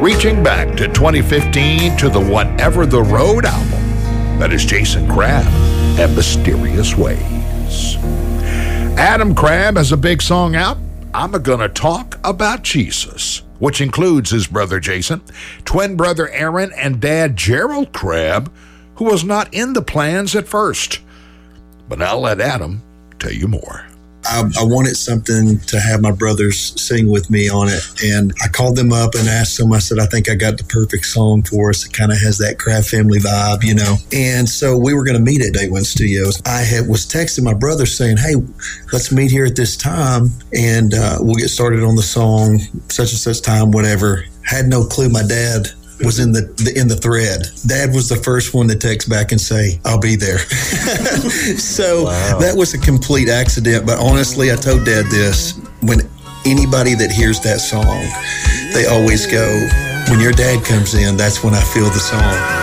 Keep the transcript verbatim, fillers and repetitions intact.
reaching back to twenty fifteen to the Whatever the Road album. That is Jason Crabb and Mysterious Ways. Adam Crabb has a big song out, I'm Gonna Talk About Jesus, which includes his brother Jason, twin brother Aaron, and dad Gerald Crabb, who was not in the plans at first. But I'll let Adam tell you more. I, I wanted something to have my brothers sing with me on it. And I called them up and asked them, I said, I think I got the perfect song for us. It kind of has that Crabb family vibe, you know. And so we were going to meet at Day One Studios. I had, was texting my brother saying, hey, let's meet here at this time and uh, we'll get started on the song, such and such time, whatever. Had no clue my dad was in the, the in the thread. Dad was the first one to text back and say, I'll be there. So wow. That was a complete accident. But honestly, I told Dad this, when anybody that hears that song, they always go, when your dad comes in, that's when I feel the song.